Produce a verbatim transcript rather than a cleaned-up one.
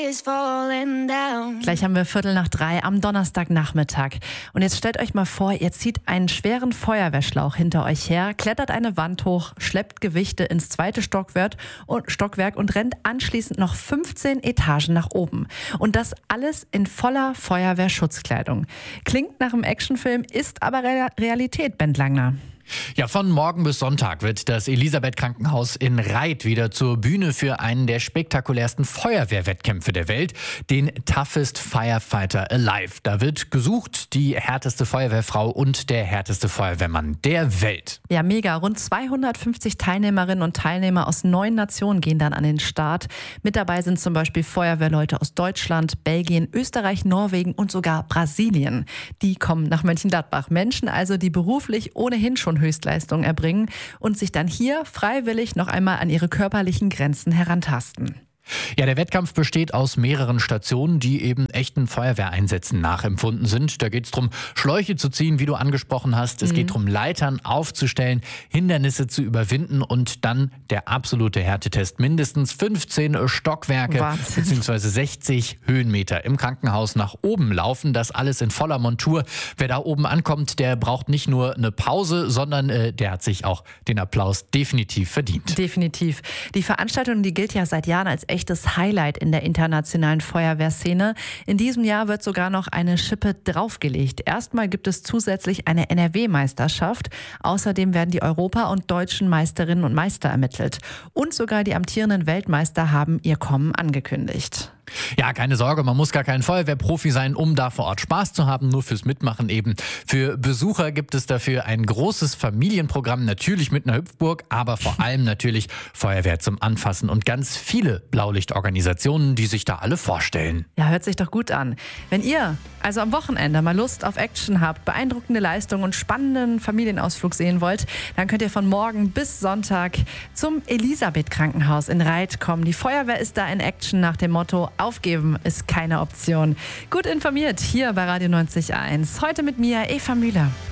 Gleich haben wir Viertel nach drei am Donnerstagnachmittag. Und jetzt stellt euch mal vor, ihr zieht einen schweren Feuerwehrschlauch hinter euch her, klettert eine Wand hoch, schleppt Gewichte ins zweite Stockwerk und, Stockwerk und rennt anschließend noch fünfzehn Etagen nach oben. Und das alles in voller Feuerwehrschutzkleidung. Klingt nach einem Actionfilm, ist aber Re- Realität, Bent Langner. Ja, von morgen bis Sonntag wird das Elisabeth-Krankenhaus in Reit wieder zur Bühne für einen der spektakulärsten Feuerwehrwettkämpfe der Welt, den Toughest Firefighter Alive. Da wird gesucht die härteste Feuerwehrfrau und der härteste Feuerwehrmann der Welt. Ja, mega. Rund zweihundertfünfzig Teilnehmerinnen und Teilnehmer aus neun Nationen gehen dann an den Start. Mit dabei sind zum Beispiel Feuerwehrleute aus Deutschland, Belgien, Österreich, Norwegen und sogar Brasilien. Die kommen nach Mönchengladbach. Menschen also, die beruflich ohnehin schon Höchstleistungen erbringen und sich dann hier freiwillig noch einmal an ihre körperlichen Grenzen herantasten. Ja, der Wettkampf besteht aus mehreren Stationen, die eben echten Feuerwehreinsätzen nachempfunden sind. Da geht es darum, Schläuche zu ziehen, wie du angesprochen hast. Es mhm. geht darum, Leitern aufzustellen, Hindernisse zu überwinden und dann der absolute Härtetest. Mindestens fünfzehn Stockwerke bzw. sechzig Höhenmeter im Krankenhaus nach oben laufen. Das alles in voller Montur. Wer da oben ankommt, der braucht nicht nur eine Pause, sondern äh, der hat sich auch den Applaus definitiv verdient. Definitiv. Die Veranstaltung, die gilt ja seit Jahren als echtes Highlight in der internationalen Feuerwehrszene. In diesem Jahr wird sogar noch eine Schippe draufgelegt. Erstmal gibt es zusätzlich eine N R W-Meisterschaft. Außerdem werden die Europa- und deutschen Meisterinnen und Meister ermittelt. Und sogar die amtierenden Weltmeister haben ihr Kommen angekündigt. Ja, keine Sorge, man muss gar kein Feuerwehrprofi sein, um da vor Ort Spaß zu haben, nur fürs Mitmachen eben. Für Besucher gibt es dafür ein großes Familienprogramm, natürlich mit einer Hüpfburg, aber vor allem natürlich Feuerwehr zum Anfassen und ganz viele Blaulichtorganisationen, die sich da alle vorstellen. Ja, hört sich doch gut an. Wenn ihr also am Wochenende mal Lust auf Action habt, beeindruckende Leistungen und spannenden Familienausflug sehen wollt, dann könnt ihr von morgen bis Sonntag zum Elisabeth-Krankenhaus in Reit kommen. Die Feuerwehr ist da in Action nach dem Motto: Aufgeben ist keine Option. Gut informiert hier bei Radio neunzig Komma eins. Heute mit mir, Eva Müller.